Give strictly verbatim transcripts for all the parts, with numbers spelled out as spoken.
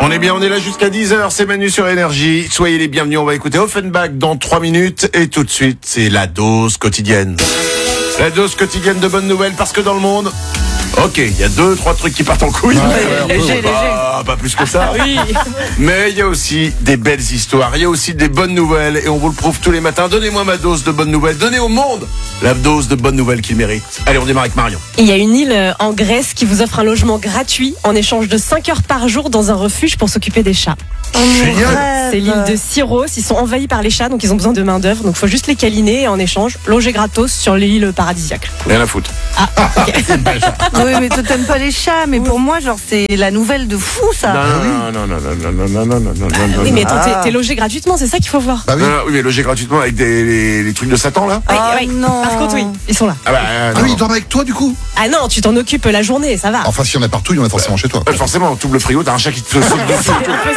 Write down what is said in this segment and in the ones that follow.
On est bien, on est là jusqu'à dix heures, c'est Manu sur Énergie. Soyez les bienvenus, on va écouter Offenbach dans trois minutes. Et tout de suite, c'est la dose quotidienne. La dose quotidienne de bonnes nouvelles, parce que dans le monde... Ok, il y a deux, trois trucs qui partent en couille. Ouais, léger, léger. Pas, pas plus que ça. Oui. Mais il y a aussi des belles histoires, il y a aussi des bonnes nouvelles. Et on vous le prouve tous les matins. Donnez-moi ma dose de bonnes nouvelles. Donnez au monde la dose de bonnes nouvelles qu'il mérite. Allez, on démarre avec Marion. Il y a une île en Grèce qui vous offre un logement gratuit en échange de cinq heures par jour dans un refuge pour s'occuper des chats. Génial. C'est l'île de Syros. Ils sont envahis par les chats, donc ils ont besoin de main d'œuvre. Donc il faut juste les câliner et en échange loger gratos sur l'île paradisiaque. Rien à foutre. Ah, ok. Oui, mais toi t'aimes pas les chats, mais pour moi, genre, c'est la nouvelle de fou, ça. Non, non, non, non, non, non, non, non, non, non, non. Oui, mais attends, Ah. t'es, t'es logé gratuitement, c'est ça qu'il faut voir. Bah oui. Non, non, oui, mais loger gratuitement avec des, les, les trucs de Satan, là. Oui, Ah, oui. non. Par contre, oui, ils sont là. Ah bah, euh, Ah non. oui, ils dorment avec toi du coup. Ah non, tu t'en occupes la journée, ça va. Enfin, s'il y en a partout, il y en a forcément chez toi. Euh, Forcément, tout le frigo, t'as un chat qui te saute dessus.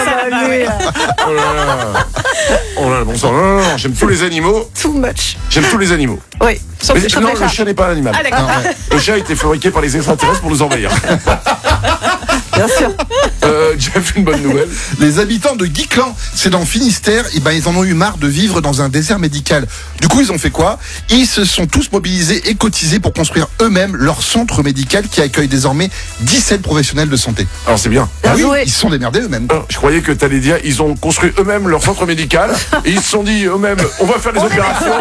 Oh là là. Oh là là, bon sang. Non, non, non, j'aime tous les animaux. Too much. J'aime tous les animaux. Oui. Sauf Mais sauf non, les le chats. chat n'est pas un animal. Ah d'accord. Ah, ouais. Le chat a été fabriqué par les extraterrestres pour nous envahir. Bien sûr. Euh, Jeff, une bonne nouvelle. Les habitants de Guiclan, c'est dans le Finistère, et ben ils en ont eu marre de vivre dans un désert médical. Du coup, ils ont fait quoi? Ils se sont tous mobilisés et cotisés pour construire eux-mêmes leur centre médical qui accueille désormais dix-sept professionnels de santé. Alors c'est bien. Bien Ah oui, joué. ils se sont démerdés eux-mêmes. Alors, je croyais que t'allais dire ils ont construit eux-mêmes leur centre médical et ils se sont dit eux-mêmes on va faire les opérations.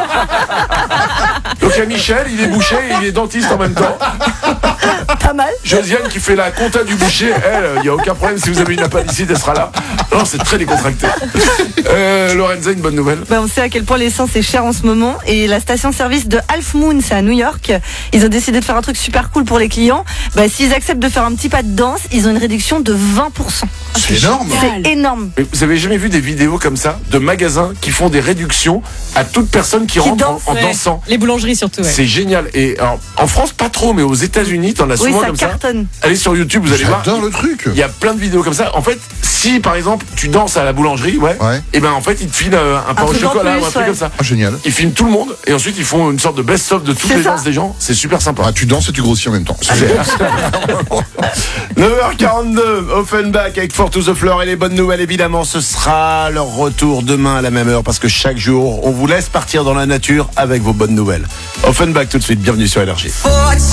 Donc il y a Michel, il est boucher et il est dentiste en même temps. Pas mal. Josiane qui fait la compta du boucher, elle, il n'y a aucun problème, si vous avez une appendicite, elle sera là. Non, c'est très décontracté. Euh, Lorenza, une bonne nouvelle. Ben, on sait à quel point l'essence est chère en ce moment et la station-service de Half Moon, c'est à New York. Ils ont décidé de faire un truc super cool pour les clients. Ben, s'ils acceptent de faire un petit pas de danse, ils ont une réduction de vingt pour cent. C'est énorme. C'est énorme. Mais vous avez jamais vu des vidéos comme ça de magasins qui font des réductions à toute personne qui, rentre en- danse, en, Ouais. dansant? Les boulangeries surtout, ouais. C'est génial. Et alors, en France, pas trop, mais aux États-Unis, t'en as Oui, souvent ça comme cartonne. ça. Allez sur YouTube, vous allez voir. J'adore le truc. Il y a plein de vidéos comme ça. En fait, si par exemple tu danses à la boulangerie, ouais, Ouais. et ben en fait ils te filent euh, un pain au truc en chocolat plus, ou un truc ouais. comme ça. Ah, génial. Ils filment tout le monde et ensuite ils font une sorte de best-of de toutes C'est les ça. danses des gens. C'est super sympa. Ah, tu danses et tu grossis en même temps. neuf heures quarante-deux, Offenbach avec Fort to the Floor et les bonnes nouvelles évidemment. Ce sera leur retour demain à la même heure parce que chaque jour on vous laisse partir dans la nature avec vos bonnes nouvelles. Offenbach tout de suite, bienvenue sur Énergie.